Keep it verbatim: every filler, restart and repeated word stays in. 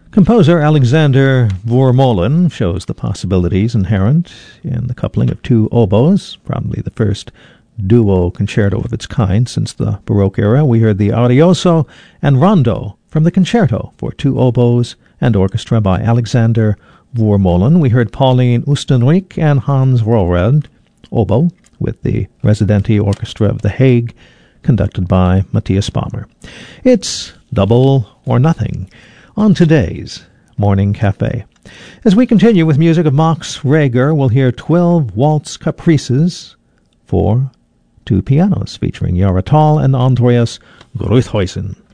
Composer Alexander Vormolin shows the possibilities inherent in the coupling of two oboes, probably the first duo concerto of its kind since the Baroque era. We heard the Arioso and Rondo from the Concerto for Two Oboes and Orchestra by Alexander Vormolin. We heard Pauline Oostenrijk and Hans Rohrend, oboe, with the Residenti Orchestra of The Hague, conducted by Matthias Bammer. It's Double or Nothing on today's Morning Cafe. As we continue with music of Max Reger, we'll hear twelve Waltz Caprices for two pianos, featuring Yara Tall and Andreas Gruithuysen.